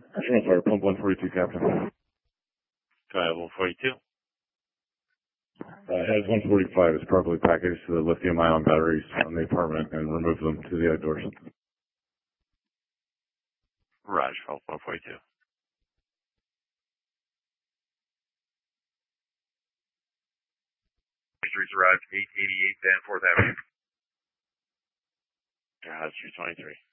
Fire pump 142, Captain. Drive 142. Has 145 is properly packaged to the lithium-ion batteries on the apartment and remove them to the outdoors. Raj, 142. Victory's arrived 888 Danforth Avenue. Raj, 323.